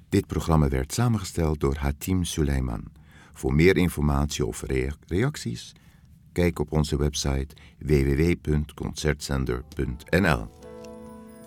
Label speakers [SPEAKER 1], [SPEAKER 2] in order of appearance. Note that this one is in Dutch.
[SPEAKER 1] Dit programma werd samengesteld door Hatim Suleiman. Voor meer informatie of reacties, kijk op onze website www.concertzender.nl.